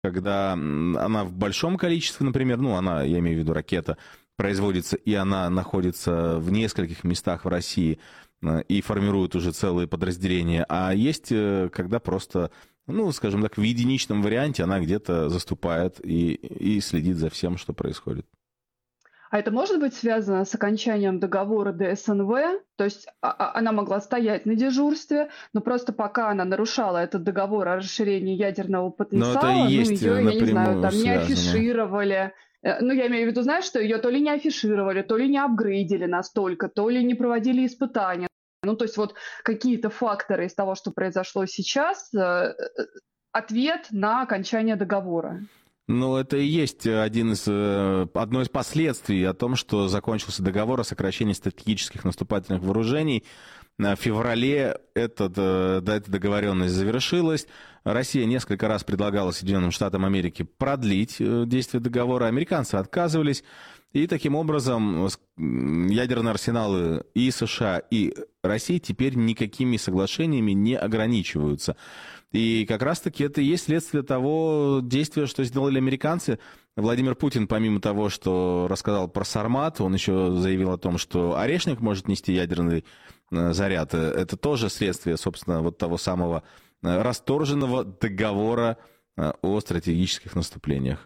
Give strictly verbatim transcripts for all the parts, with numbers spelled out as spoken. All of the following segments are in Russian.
когда она в большом количестве, например, ну, она, я имею в виду ракета, производится, и она находится в нескольких местах в России и формирует уже целые подразделения, а есть, когда просто, ну, скажем так, в единичном варианте она где-то заступает и, и следит за всем, что происходит. А это может быть связано с окончанием договора Дэ Эс Эн Вэ? То есть а- она могла стоять на дежурстве, но просто пока она нарушала этот договор о расширении ядерного Но это и потенциала, ну, есть ее, я не знаю, напрямую там не связано. афишировали. Э, Ну, я имею в виду, знаешь, что ее то ли не афишировали, то ли не апгрейдили настолько, то ли не проводили испытания. Ну, то есть вот какие-то факторы из того, что произошло сейчас, э, э, ответ на окончание договора. Ну, это и есть один из, э, одно из последствий о том, что закончился договор о сокращении стратегических наступательных вооружений. В феврале этот, э, да, эта договоренность завершилась. Россия несколько раз предлагала Соединенным Штатам Америки продлить э, действие договора. Американцы отказывались. И таким образом ядерные арсеналы и США, и России теперь никакими соглашениями не ограничиваются. И как раз-таки это и есть следствие того действия, что сделали американцы. Владимир Путин, помимо того, что рассказал про Сармат, он еще заявил о том, что Орешник может нести ядерный заряд. Это тоже следствие, собственно, вот того самого расторженного договора о стратегических наступлениях.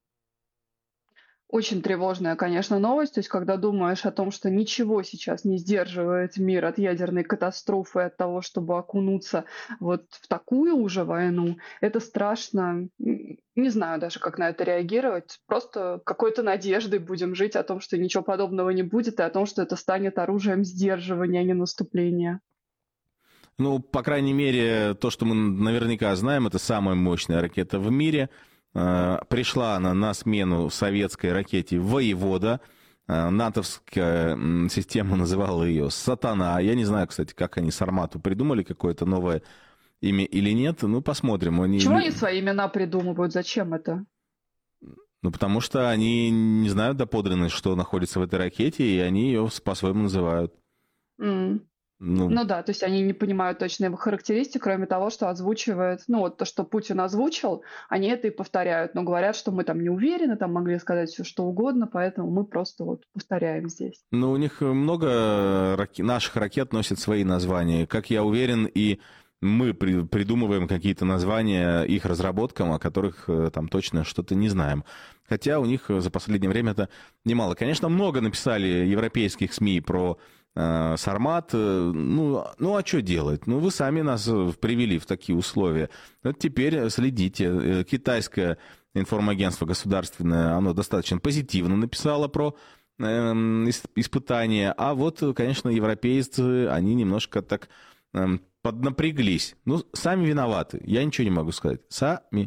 Очень тревожная, конечно, новость. То есть, когда думаешь о том, что ничего сейчас не сдерживает мир от ядерной катастрофы, от того, чтобы окунуться вот в такую уже войну, это страшно. М, Не знаю даже, как на это реагировать. Просто какой-то надеждой будем жить о том, что ничего подобного не будет, и о том, что это станет оружием сдерживания, а не наступления. Ну, по крайней мере, то, что мы наверняка знаем, это самая мощная ракета в мире. Пришла она на смену советской ракете «Воевода». натовская система называла ее «Сатана». Я не знаю, кстати, как они Сармату придумали какое-то новое имя или нет. Ну, посмотрим. Они... Чего они свои имена придумывают? Зачем это? Ну, потому что они не знают доподлинно, что находится в этой ракете, и они ее по-своему называют. М. Ну, Ну да, то есть они не понимают точно его характеристик, кроме того, что озвучивает, ну вот то, что Путин озвучил, они это и повторяют, но говорят, что мы там не уверены, там могли сказать все что угодно, поэтому мы просто вот повторяем здесь. ну, у них много раки... наших ракет носят свои названия. Как я уверен, и мы при... придумываем какие-то названия их разработкам, о которых там точно что-то не знаем. Хотя у них за последнее время это немало. Конечно, много написали европейских СМИ про э, Сармат. Ну, ну, а что делать? Ну, вы сами нас привели в такие условия. Вот теперь следите. Китайское информагентство государственное, оно достаточно позитивно написало про э, испытания. А вот, конечно, европейцы, они немножко так э, поднапряглись. Ну, сами виноваты. Я ничего не могу сказать. Сами.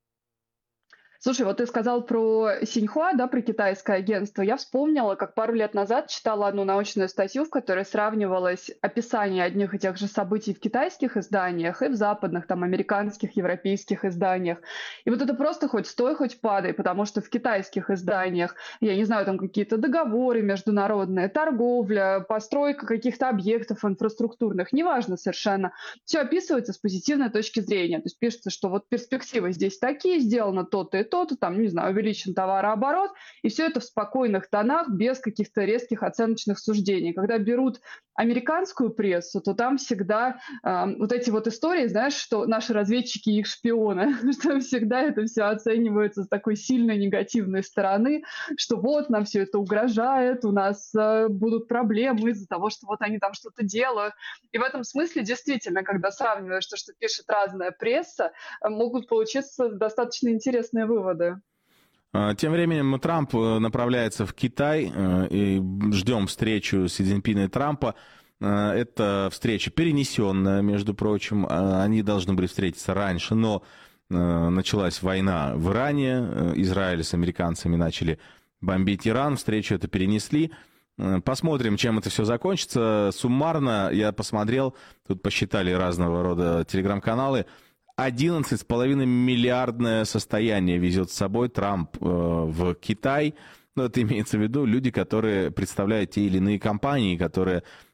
Слушай, вот ты сказал про Синьхуа, да, про китайское агентство. Я вспомнила, как пару лет назад читала одну научную статью, в которой сравнивалось описание одних и тех же событий в китайских изданиях и в западных, там, американских, европейских изданиях. И вот это просто хоть стой, хоть падай, потому что в китайских изданиях, я не знаю, там какие-то договоры международные, торговля, постройка каких-то объектов инфраструктурных, неважно совершенно, все описывается с позитивной точки зрения. То есть пишется, что вот перспективы здесь такие, сделано то-то и то-то, там, не знаю, увеличен товарооборот, и все это в спокойных тонах, без каких-то резких оценочных суждений. Когда берут американскую прессу, то там всегда э, вот эти вот истории, знаешь, что наши разведчики их шпионы, что всегда это все оценивается с такой сильной негативной стороны, что вот нам все это угрожает, у нас э, будут проблемы из-за того, что вот они там что-то делают. И в этом смысле действительно, когда сравниваешь то, что пишет разная пресса, могут получиться достаточно интересные выводы. Тем временем Трамп направляется в Китай, и ждем встречу Си Цзиньпина и Трампа. Эта встреча перенесенная, между прочим. Они должны были встретиться раньше, но началась война в Иране. Израиль с американцами начали бомбить Иран. Встречу это перенесли. Посмотрим, чем это все закончится. Суммарно я посмотрел, тут посчитали разного рода телеграм-каналы, одиннадцать с половиной миллиардное состояние везет с собой Трамп э, в Китай. Но это имеется в виду люди, которые представляют те или иные компании, которые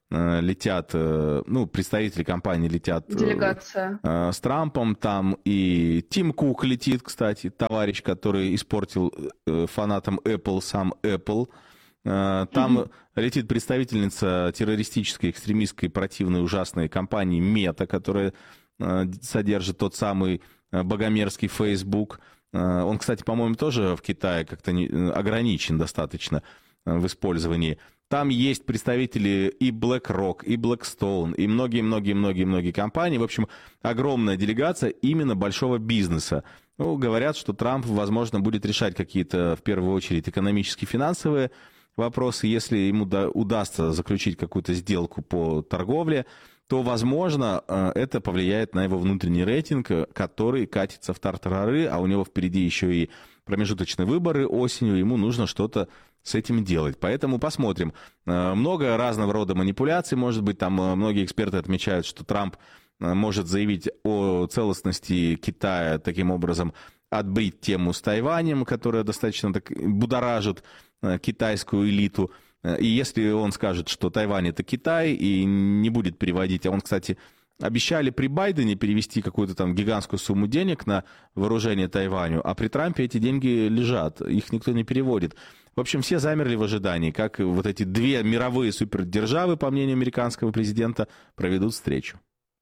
летят, ну, представители компании летят Делегация. с Трампом, там и Тим Кук летит, кстати, товарищ, который испортил фанатам Apple сам Apple. Там mm-hmm. летит представительница террористической, экстремистской, противной, ужасной компании Мета, которая содержит тот самый богомерзкий Facebook. Он, кстати, по-моему, тоже в Китае как-то ограничен достаточно в использовании. Там есть представители и BlackRock, и Blackstone, и многие-многие-многие-многие компании. В общем, огромная делегация именно большого бизнеса. Ну, говорят, что Трамп, возможно, будет решать какие-то, в первую очередь, экономические, финансовые вопросы. Если ему удастся заключить какую-то сделку по торговле, то, возможно, это повлияет на его внутренний рейтинг, который катится в тартарары, а у него впереди еще и промежуточные выборы осенью, ему нужно что-то с этим делать. Поэтому посмотрим. Много разного рода манипуляций, может быть, там многие эксперты отмечают, что Трамп может заявить о целостности Китая, таким образом отбрить тему с Тайванем, которая достаточно так будоражит китайскую элиту. И если он скажет, что Тайвань — это Китай, и не будет переводить, а он, кстати, обещали при Байдене перевести какую-то там гигантскую сумму денег на вооружение Тайваню, а при Трампе эти деньги лежат, их никто не переводит. В общем, все замерли в ожидании, как вот эти две мировые супердержавы, по мнению американского президента, проведут встречу.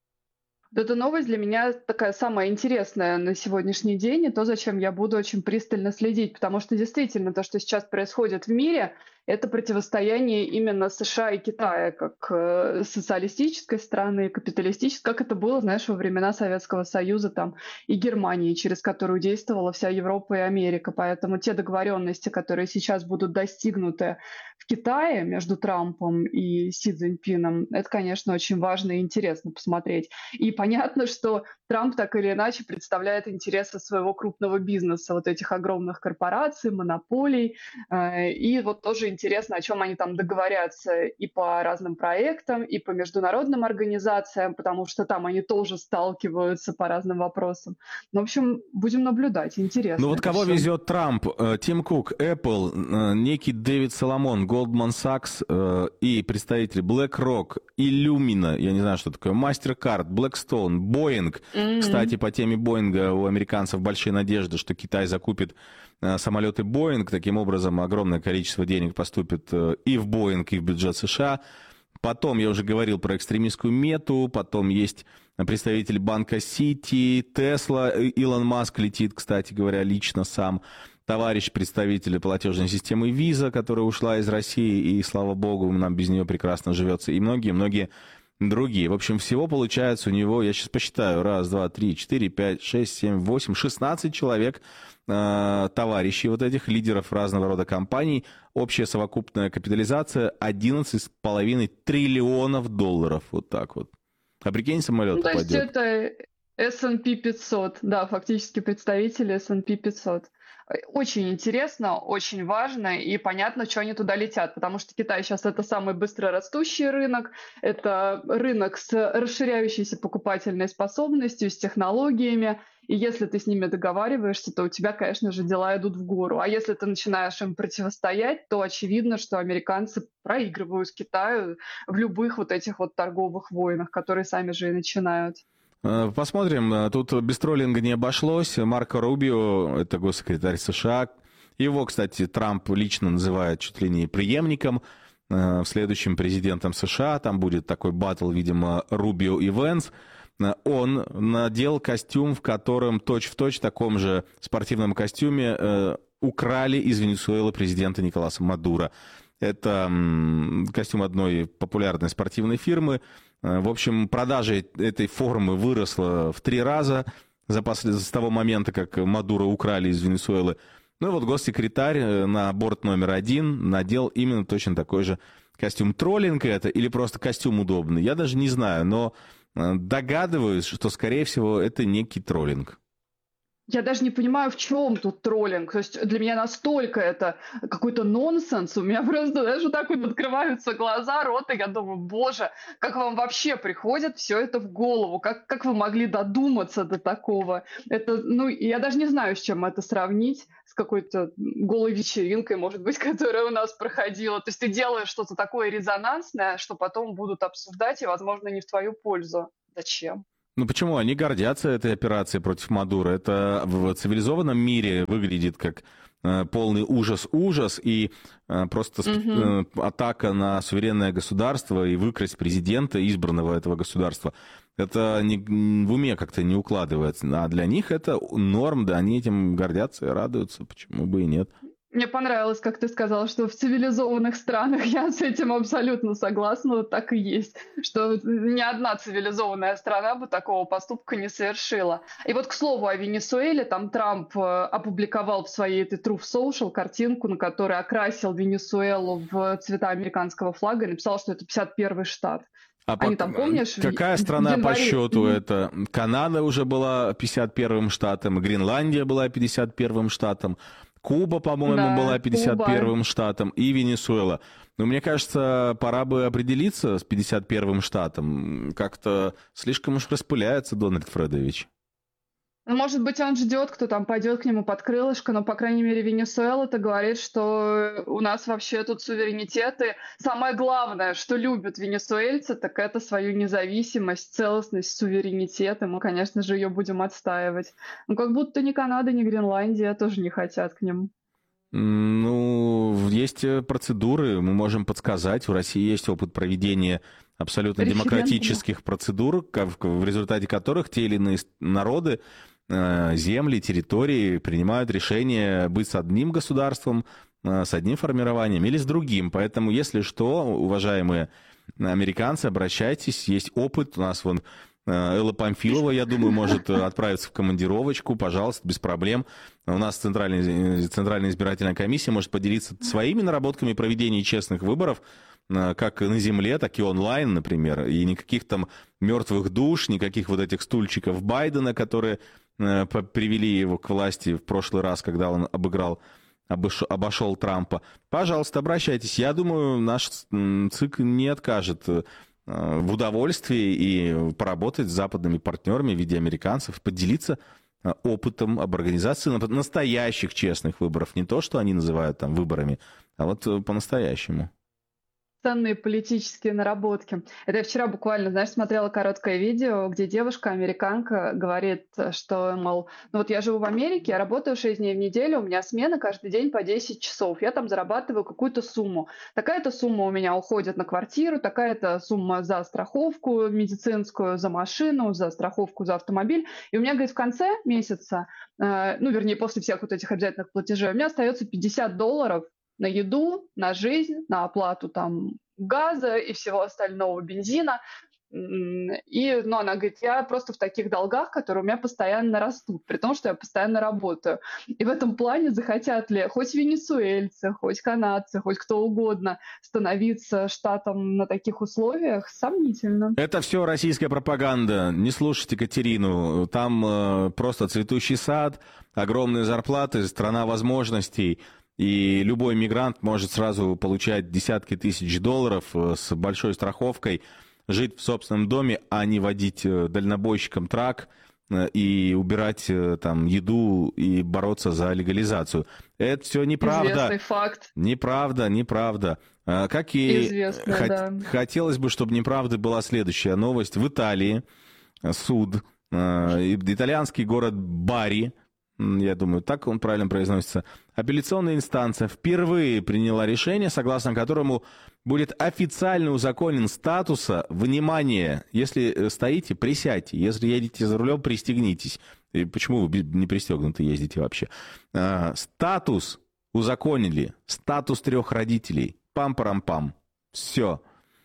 Эта новость для меня такая самая интересная на сегодняшний день, и то, зачем я буду очень пристально следить, потому что действительно то, что сейчас происходит в мире, это противостояние именно США и Китая, как э, социалистической страны, капиталистической, как это было, знаешь, во времена Советского Союза там, и Германии, через которую действовала вся Европа и Америка. Поэтому те договоренности, которые сейчас будут достигнуты в Китае между Трампом и Си Цзиньпином, это, конечно, очень важно и интересно посмотреть. И понятно, что Трамп так или иначе представляет интересы своего крупного бизнеса, вот этих огромных корпораций, монополий, э, и вот тоже интересно, о чем они там договорятся и по разным проектам, и по международным организациям, потому что там они тоже сталкиваются по разным вопросам. Ну, в общем, будем наблюдать. Интересно. Ну вот кого все. везет Трамп? Тим Кук, Apple, некий Дэвид Соломон, Goldman Sachs и представители BlackRock, Illumina, я не знаю, что такое, MasterCard, Blackstone, Boeing. Mm-hmm. Кстати, по теме Боинга у американцев большие надежды, что Китай закупит самолеты Boeing, таким образом огромное количество денег поступит и в Boeing, и в бюджет США. Потом, я уже говорил про экстремистскую Мету, потом есть представитель банка Сити, Тесла, Илон Маск летит, кстати говоря, лично сам, товарищ представитель платежной системы Visa, которая ушла из России, и, слава богу, нам без нее прекрасно живется, и многие-многие другие. В общем, всего получается у него, я сейчас посчитаю, раз, два, три, четыре, пять, шесть, семь, восемь, шестнадцать человек, э, товарищей вот этих лидеров разного рода компаний. Общая совокупная капитализация одиннадцать с половиной триллионов долларов. Вот так вот. А прикинь, самолет ну, то упадет. есть это эс энд пи пятьсот, да, фактически представители эс энд пи пятьсот. Очень интересно, очень важно, и понятно, что они туда летят, потому что Китай сейчас это самый быстрорастущий рынок, это рынок с расширяющейся покупательной способностью, с технологиями, и если ты с ними договариваешься, то у тебя, конечно же, дела идут в гору. А если ты начинаешь им противостоять, то очевидно, что американцы проигрывают Китаю в любых вот этих вот торговых войнах, которые сами же и начинают. Посмотрим, тут без троллинга не обошлось. Марко Рубио, это госсекретарь США, его, кстати, Трамп лично называет чуть ли не преемником, следующим президентом США. Там будет такой баттл, видимо, Рубио и Венс. Он надел костюм, в котором точь-в-точь в таком же спортивном костюме украли из Венесуэлы президента Николаса Мадуро. Это костюм одной популярной спортивной фирмы. В общем, продажа этой формы выросла в три раза за после, с того момента, как Мадуро украли из Венесуэлы. Ну и вот госсекретарь на борт номер один надел именно точно такой же костюм. Троллинг это или просто костюм удобный, я даже не знаю, но догадываюсь, что, скорее всего, это некий троллинг. Я даже не понимаю, в чем тут троллинг. То есть для меня настолько это какой-то нонсенс. У меня просто, знаешь, вот так вот открываются глаза, рот, и я думаю, боже, как вам вообще приходит все это в голову? Как, как вы могли додуматься до такого? Это, ну, я даже не знаю, с чем это сравнить, с какой-то голой вечеринкой, может быть, которая у нас проходила. То есть ты делаешь что-то такое резонансное, что потом будут обсуждать, и, возможно, не в твою пользу. Зачем? Ну почему? Они гордятся этой операцией против Мадуро. Это в цивилизованном мире выглядит как э, полный ужас-ужас и э, просто Мгм. э, атака на суверенное государство и выкрасть президента, избранного этого государства. Это не, в уме как-то не укладывается. А для них это норм, да, они этим гордятся и радуются. Почему бы и нет? Мне понравилось, как ты сказала, что в цивилизованных странах я с этим абсолютно согласна, вот так и есть, что ни одна цивилизованная страна бы такого поступка не совершила. И вот, к слову, о Венесуэле, там Трамп э, опубликовал в своей этой Truth Social картинку, на которой окрасил Венесуэлу в цвета американского флага и написал, что это пятьдесят первый штат. А по- Они там, помнишь, в, какая в страна по январе... счету Мгм. это? Канада уже была пятьдесят первым штатом, Гренландия была пятьдесят первым штатом, Куба, по-моему, была Да, пятьдесят Куба. первым штатом и Венесуэла. Но мне кажется, пора бы определиться с пятьдесят первым штатом. Как-то слишком уж распыляется Дональд Фредович. Ну, может быть, он ждет, кто там пойдет к нему под крылышко, но, по крайней мере, Венесуэла-то говорит, что у нас вообще тут суверенитет, и самое главное, что любят венесуэльцы, так это свою независимость, целостность, суверенитет, и мы, конечно же, ее будем отстаивать. Ну, как будто ни Канада, ни Гренландия тоже не хотят к ним. М, Ну, есть э, процедуры, мы можем подсказать. У России есть опыт проведения абсолютно Референдумы. демократических процедур, ка- в в результате которых те или иные с- народы, э, земли, территории принимают решение быть с одним государством, э, с одним формированием или с другим. Поэтому, если что, уважаемые американцы, обращайтесь, есть опыт. У нас вон э, Элла Памфилова, я думаю, может э, отправиться в командировочку, пожалуйста, без проблем. У нас Центральная, Центральная избирательная комиссия может поделиться своими наработками проведения честных выборов, э, как на земле, так и онлайн, например. И никаких там мертвых душ, никаких вот этих стульчиков Байдена, которые э, по- привели его к власти в прошлый раз, когда он обыграл, обошел, обошел Трампа. Пожалуйста, обращайтесь. Я думаю, наш м, ЦИК не откажет э, в удовольствии и поработать с западными партнерами в виде американцев, поделиться э, опытом об организации на- настоящих честных выборов. Не то, что они называют там выборами, а вот э, по-настоящему. Ценные политические наработки. Это я вчера буквально, знаешь, смотрела короткое видео, где девушка, американка, говорит, э, что, мол, ну вот я живу в Америке, я работаю шесть дней в неделю, у меня смена каждый день по десять часов, я там зарабатываю какую-то сумму. Такая-то сумма у меня уходит на квартиру, такая-то сумма за страховку медицинскую, за машину, за страховку за автомобиль. И у меня, говорит, в конце месяца, э, ну, вернее, после всех вот этих обязательных платежей, у меня остается пятьдесят долларов на еду, на жизнь, на оплату там газа и всего остального, бензина. М, И, ну, она говорит, я просто в таких долгах, которые у меня постоянно растут, при том, что я постоянно работаю. И в этом плане захотят ли хоть венесуэльцы, хоть канадцы, хоть кто угодно становиться штатом на таких условиях, сомнительно. Это все российская пропаганда. Не слушайте Катерину. Там э, просто цветущий сад, огромные зарплаты, страна возможностей. И любой мигрант может сразу получать десятки тысяч долларов э, с большой страховкой, жить в собственном доме, а не водить э, дальнобойщиком трак э, и убирать э, там еду и бороться за легализацию. Это все неправда. Известный факт. Неправда, неправда. А, Как и Известно, хот- да. хотелось бы, чтобы неправдой была следующая новость. В Италии э, суд, э, и- итальянский город Бари, м, я думаю, так он правильно произносится, апелляционная инстанция впервые приняла решение, согласно которому будет официально узаконен статуса, внимание, если э, стоите, присядьте, если едете за рулем, пристегнитесь. И почему вы бе- не пристегнуты ездите вообще? А, Статус узаконили, статус трех родителей. Пам-парам-пам. Все.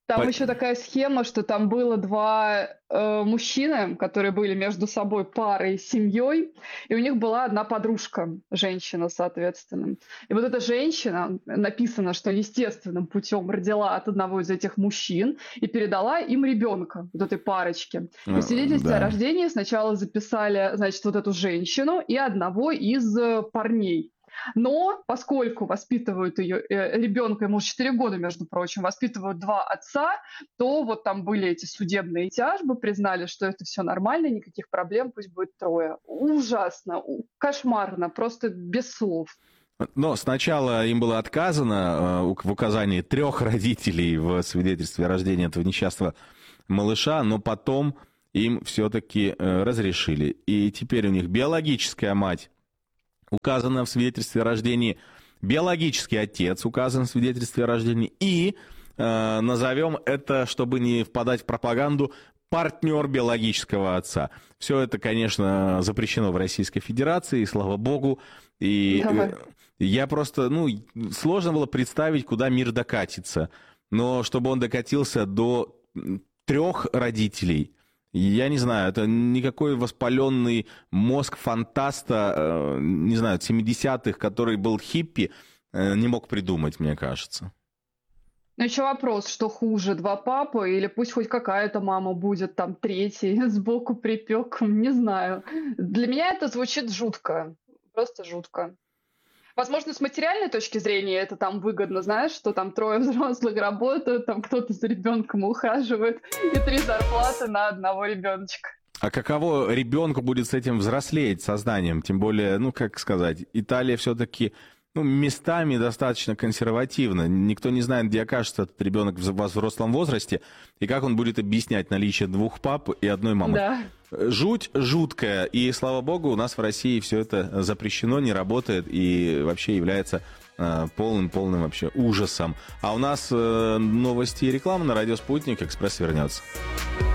Там По- еще такая схема, что там было два э, мужчины, которые были между собой парой, семьей, и у них была одна подружка, женщина, соответственно. И вот эта женщина, написано, что естественным путем родила от одного из этих мужчин и передала им ребенка, вот этой парочке. И в Э, свидетельстве о Да. рождении сначала записали, значит, вот эту женщину и одного из э, парней. Но поскольку воспитывают ее э, ребенка, ему уже четыре года, между прочим, воспитывают два отца, то вот там были эти судебные тяжбы, признали, что это все нормально, никаких проблем, пусть будет трое. Ужасно, у- кошмарно, просто без слов. Но сначала им было отказано э, у- в указании трех родителей в свидетельстве о рождении этого несчастного малыша, но потом им все-таки э, разрешили. И теперь у них биологическая мать указана в свидетельстве о рождении, биологический отец указан в свидетельстве о рождении, и э, назовем это, чтобы не впадать в пропаганду, партнер биологического отца. Все это, конечно, запрещено в Российской Федерации, и слава богу. И Да. э, я просто, ну, сложно было представить, куда мир докатится. Но чтобы он докатился до трех родителей, я не знаю, это никакой воспаленный мозг фантаста, э, не знаю, семидесятых, который был хиппи, э, не мог придумать, мне кажется. Ну, еще вопрос, что хуже, два папы или пусть хоть какая-то мама будет там третий, сбоку припеком, не знаю. Для меня это звучит жутко, просто жутко. Возможно, с материальной точки зрения это там выгодно, знаешь, что там трое взрослых работают, там кто-то за ребенком ухаживает, и три зарплаты на одного ребеночка. А каково ребенку будет с этим взрослеть сознанием? Тем более, ну, как сказать, Италия все-таки, ну, местами достаточно консервативна. Никто не знает, где окажется этот ребенок в во взрослом возрасте, и как он будет объяснять наличие двух пап и одной мамы. Да. Жуть жуткая, и, слава богу, у нас в России все это запрещено, не работает и вообще является полным-полным вообще ужасом. А у нас э, новости и реклама на радио «Спутник». «Экспресс» вернется.